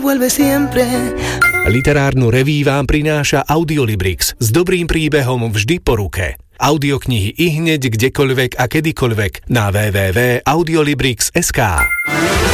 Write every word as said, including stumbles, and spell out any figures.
Literárnu reví vám prináša Audiolibrix s dobrým príbehom vždy po ruke. Audioknihy ihneď, kdekoľvek a kedykoľvek na w w w bodka audiolibrix bodka es ká.